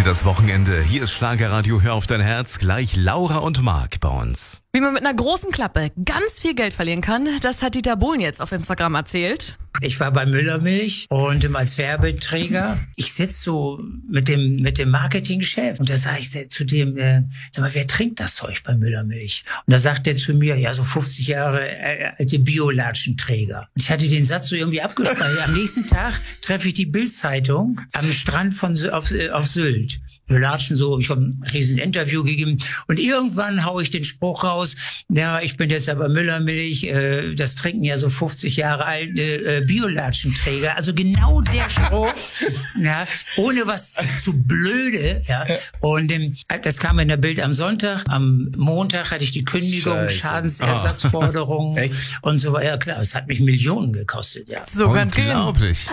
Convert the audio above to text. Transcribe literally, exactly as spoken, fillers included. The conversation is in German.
das Wochenende. Hier ist Schlagerradio, hör auf dein Herz. Gleich Laura und Marc bei uns. Wie man mit einer großen Klappe ganz viel Geld verlieren kann, das hat Dieter Bohlen jetzt auf Instagram erzählt. Ich war bei Müllermilch und als Werbeträger. Ich sitze so mit dem mit dem Marketingchef und da sage ich zu dem, äh, sag mal, wer trinkt das Zeug bei Müllermilch? Und da sagt er zu mir, ja, so fünfzig Jahre äh, alte Biolatschenträger. Und ich hatte den Satz so irgendwie abgespeichert. Am nächsten Tag treffe ich die Bild-Zeitung am Strand von auf, auf Sylt. Wir latschen so, ich habe ein riesen Interview gegeben und irgendwann haue ich den Spruch raus, ja, ich bin jetzt aber Müllermilch, äh, das trinken ja so fünfzig Jahre alte äh, Biolatschenträger, also genau der Spruch, ja, ohne was zu blöde, ja, und ähm, das kam in der Bild am Sonntag, am Montag hatte ich die Kündigung, Scheiße. Schadensersatzforderung Echt? und so weiter, ja klar, es hat mich Millionen gekostet, ja. So ganz genau. Unglaublich.